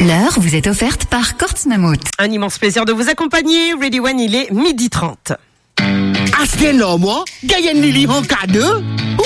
L'heure vous est offerte par Kortz Mammut. Un immense plaisir de vous accompagner. Ready One, il est 12h30. Acheter l'homme, gagne Lily en cadeau.